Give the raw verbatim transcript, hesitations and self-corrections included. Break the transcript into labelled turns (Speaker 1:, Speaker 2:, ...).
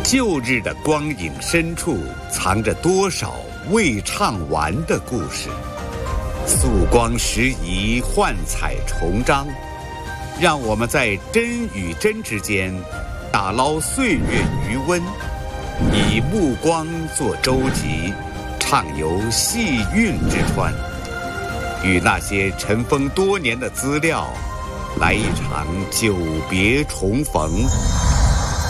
Speaker 1: 旧日的光影深处，藏着多少未唱完的故事。素光时移，幻彩重张，让我们在真与真之间打捞岁月余温，以目光作舟楫，畅游细韵之川，与那些尘封多年的资料来一场久别重逢。